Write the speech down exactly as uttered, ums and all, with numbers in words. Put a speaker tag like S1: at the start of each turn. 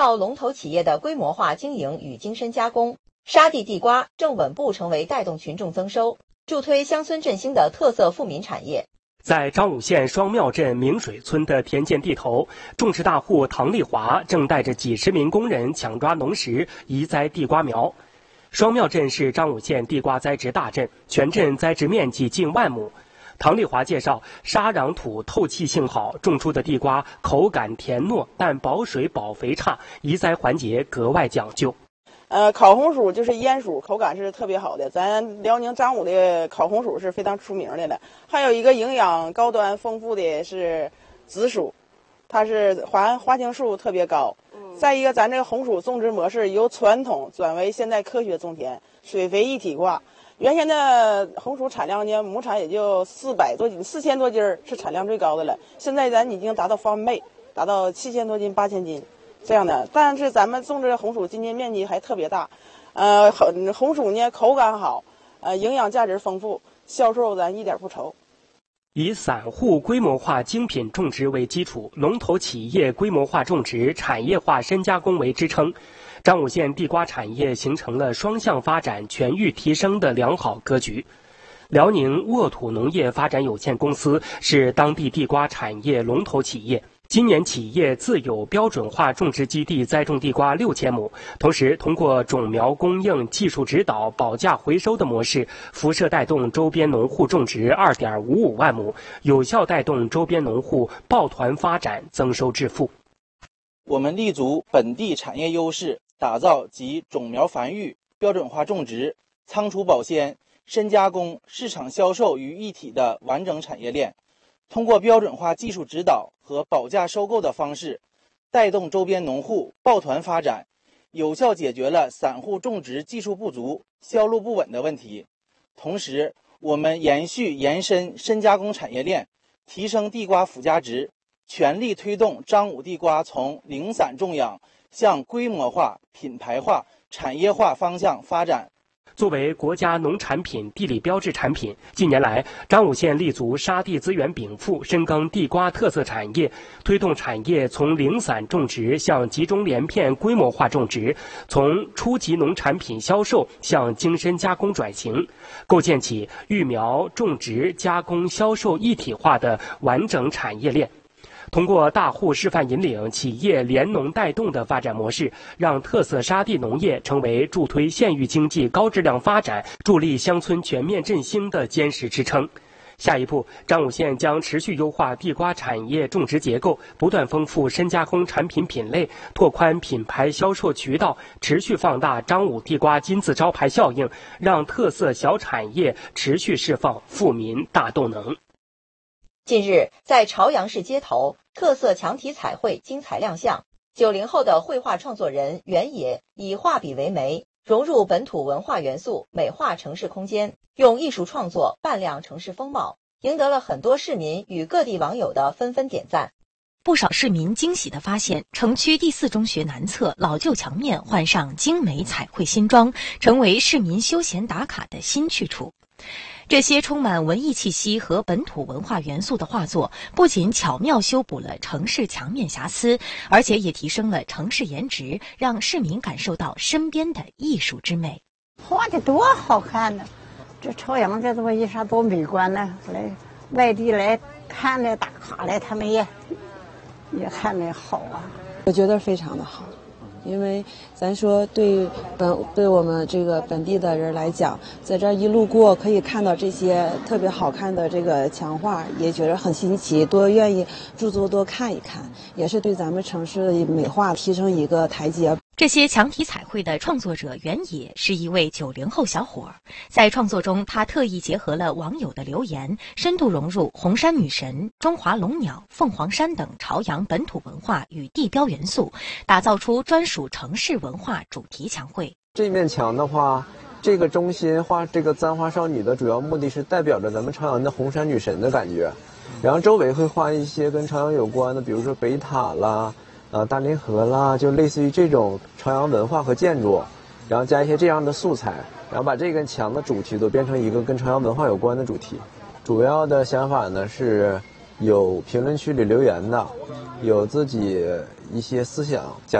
S1: 靠龙头企业的规模化经营与精深加工，沙地地瓜正稳步成为带动群众增收、助推乡村振兴的特色富民产业。
S2: 在张武县双庙镇明水村的田间地头，种植大户唐丽华正带着几十名工人抢抓农时移栽地瓜苗。双庙镇是张武县地瓜栽植大镇，全镇栽植面积近万亩。唐丽华介绍，沙壤土透气性好，种出的地瓜口感甜糯，但保水保肥差，移栽环节格外讲究。
S3: 呃，烤红薯就是烟薯，口感是特别好的。咱辽宁张武的烤红薯是非常出名的了。还有一个营养高端丰富的是紫薯，它是花花青素特别高。再一个，咱这个红薯种植模式由传统转为现代科学种田，水肥一体化。原先的红薯产量呢，亩产也就四百多斤，四千多斤是产量最高的了。现在咱已经达到翻倍，达到七千多斤、八千斤这样的。但是咱们种植的红薯今年面积还特别大，呃，红薯呢口感好，呃，营养价值丰富，销售咱一点不愁。
S2: 以散户规模化精品种植为基础，龙头企业规模化种植、产业化深加工为支撑，张武县地瓜产业形成了双向发展、全域提升的良好格局。辽宁沃土农业发展有限公司是当地地瓜产业龙头企业。今年企业自有标准化种植基地栽种地瓜六千亩，同时通过种苗供应、技术指导、保价回收的模式，辐射带动周边农户种植二点五五万亩，有效带动周边农户抱团发展、增收致富。
S4: 我们立足本地产业优势，打造集种苗繁育、标准化种植、仓储保鲜、深加工、市场销售于一体的完整产业链。通过标准化技术指导和保价收购的方式，带动周边农户抱团发展，有效解决了散户种植技术不足、销路不稳的问题。同时，我们延续延伸深加工产业链，提升地瓜附加值，全力推动张武地瓜从零散种养向规模化、品牌化、产业化方向发展。
S2: 作为国家农产品地理标志产品，近年来，张武县立足沙地资源禀赋，深耕地瓜特色产业，推动产业从零散种植向集中连片规模化种植，从初级农产品销售向精深加工转型，构建起育苗、种植、加工、销售一体化的完整产业链。通过大户示范引领、企业联农带动的发展模式，让特色沙地农业成为助推县域经济高质量发展、助力乡村全面振兴的坚实支撑。下一步，张武县将持续优化地瓜产业种植结构，不断丰富深加工产品品类，拓宽品牌销售渠道，持续放大张武地瓜金字招牌效应，让特色小产业持续释放富民大动能。
S1: 近日，在朝阳市街头，特色墙体彩绘精彩亮相。九零后的绘画创作人原野以画笔为媒，融入本土文化元素，美化城市空间，用艺术创作扮亮城市风貌，赢得了很多市民与各地网友的纷纷点赞。
S5: 不少市民惊喜地发现，城区第四中学南侧老旧墙面换上精美彩绘新装，成为市民休闲打卡的新去处。这些充满文艺气息和本土文化元素的画作，不仅巧妙修补了城市墙面瑕疵，而且也提升了城市颜值，让市民感受到身边的艺术之美。
S6: 画的多好看呢！这朝阳这东西啥多美观呢！来外地来看来打卡来，他们也也看着好啊。
S7: 我觉得非常的好。因为咱说对本对我们这个本地的人来讲，在这一路过可以看到这些特别好看的这个墙画，也觉得很新奇，多愿意驻足多看一看，也是对咱们城市的美化提升一个台阶。
S5: 这些墙体彩绘的创作者原野是一位九零后小伙，在创作中，他特意结合了网友的留言，深度融入红山女神、中华龙鸟、凤凰山等朝阳本土文化与地标元素，打造出专属城市文化主题墙绘。
S8: 这面墙的话，这个中心画这个簪花少女的主要目的是代表着咱们朝阳的红山女神的感觉，然后周围会画一些跟朝阳有关的，比如说北塔啦。呃，大凌河啦，就类似于这种朝阳文化和建筑，然后加一些这样的素材，然后把这根墙的主题都变成一个跟朝阳文化有关的主题。主要的想法呢是有评论区里留言的，有自己一些思想。